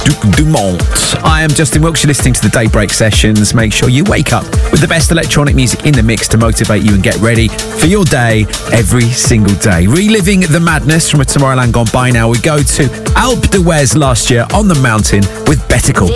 Duc Dumont. I am Justin Wilkes. You're listening to the Daybreak Sessions. Make sure you wake up with the best electronic music in the mix to motivate you and get ready for your day every single day. Reliving the madness from a Tomorrowland gone by now, we go to Alpe d'Huez last year on the mountain with Bettical.